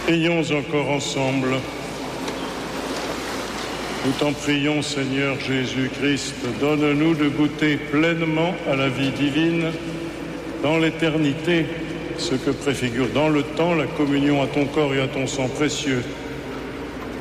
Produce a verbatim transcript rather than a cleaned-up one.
Prions encore ensemble. Nous t'en prions, Seigneur Jésus-Christ, donne-nous de goûter pleinement à la vie divine dans l'éternité, ce que préfigure dans le temps la communion à ton corps et à ton sang précieux